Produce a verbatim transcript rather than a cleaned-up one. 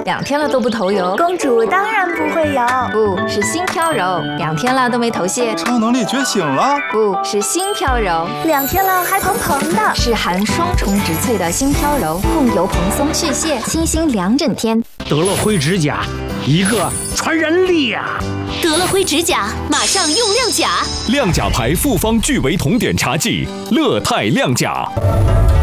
两天了都不头油。 公主当然不会有， 不是心飘柔，两天了都没头屑。 超能力觉醒了， 不是心飘柔， 两天了还蓬蓬的， 是含双重植萃的心飘柔，控油蓬松去屑，清新两整天。 得了灰指甲，一个传染力啊！ 得了灰指甲，马上用亮甲。 亮甲牌复方聚维酮碘茶剂，乐泰亮甲。